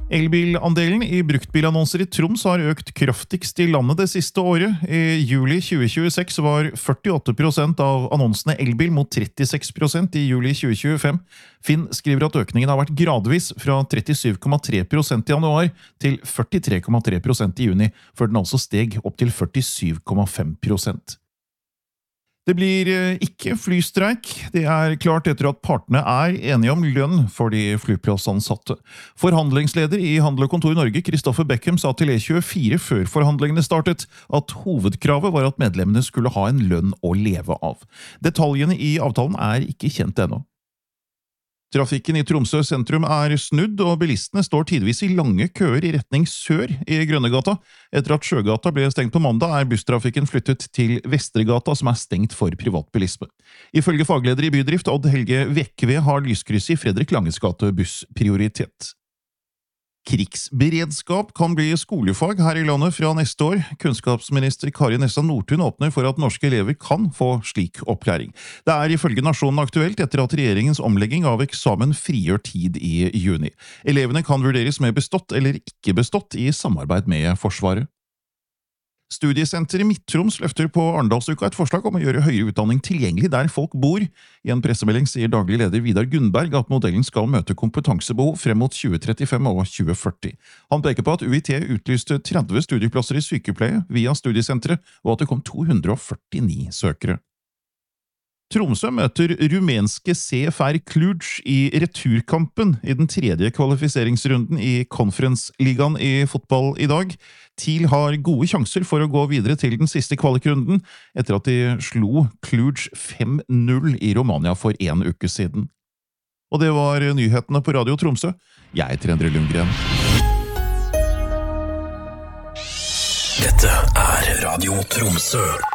Elbilandelen i bruktbilannonser i Troms har økt kraftigst i landet det siste året. I juli 2026 var 48% av annonsene elbil mot 36% i juli 2025. Finn skriver at økningen har vært gradvis fra 37,3% i januar til 43,3% i juni, før den altså steg opp til 47,5%. Det blir ikke flystreik. Det er klart etter at partene er enige om lønn for de flyplassansatte. Forhandlingsleder i Handel og Kontor Norge, Kristoffer Beckham, sa til E24 før forhandlingene startet at hovedkravet var at medlemmene skulle ha en lønn å leve av. Detaljene i avtalen er ikke kjent ennå. Trafikken i Tromsø sentrum er snudd, og bilistene står tidvis i lange køer i retning sør i Grønnegata. Etter at Sjøgata ble stengt på mandag, er busstrafikken flyttet til Vestregata, som er stengt for privatbilisme. Ifølge fagleder i Bydrift, Odd Helge Vekve, har lyskrysset i Fredrik Langes gate buss prioritet. Krigsberedskap kan bli skolefag her i landet fra neste år. Kunnskapsminister Kari Nessa Nordtun åpner for at norske elever kan få slik opplæring. Det er ifølge Nasjonen aktuelt etter at regjeringens omlegging av eksamen frigjør tid i juni. Elevene kan vurderes med bestått eller ikke bestått i samarbeid med Forsvaret. Studiesenteret Midt-Troms løfter på Arendalsuka et forslag om å gjøre høyere utdanning tilgjengelig der folk bor. I en pressemelding sier daglig leder Vidar Gunnberg at modellen skal møte kompetansebehov frem mot 2035 og 2040. Han peker på at UiT utlyste 30 studieplasser i sykepleie via studiesenteret, og at det kom 249 søkere. Tromsø møter rumenske CFR Cluj i returkampen i den tredje kvalifiseringsrunden i Conference-ligaen i fotball i dag. TIL har gode sjanser for å gå videre til den siste kvalikrunden, etter at de slo Cluj 5-0 i Romania for en uke siden. Og det var nyhetene på Radio Tromsø. Jeg heter Endre Lundgren. Dette er Radio Tromsø.